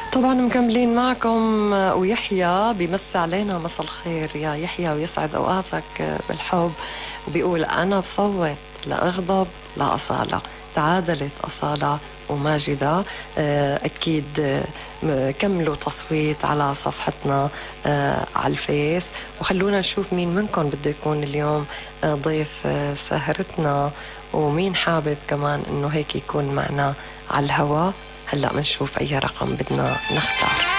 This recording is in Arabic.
طبعا مكملين معكم ويحيى بيمسي علينا مساء الخير يا يحيى ويسعد اوقاتك بالحب، وبيقول انا بصوت لاغضب لاصاله، تعادلت اصاله وماجدة. أكيد كملوا تصويت على صفحتنا على الفيس، وخلونا نشوف مين منكم بده يكون اليوم ضيف سهرتنا، ومين حابب كمان إنه هيك يكون معنا على الهوا. هلأ منشوف أي رقم بدنا نختار.